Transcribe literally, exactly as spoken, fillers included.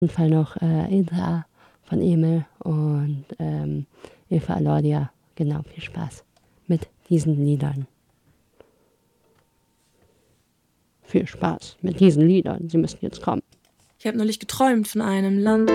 jeden Fall noch äh, Ida von Emil und ähm, Eva Alordia. Genau, viel Spaß mit diesen Liedern. Viel Spaß mit diesen Liedern. Sie müssen jetzt kommen. Ich habe neulich geträumt von einem Land.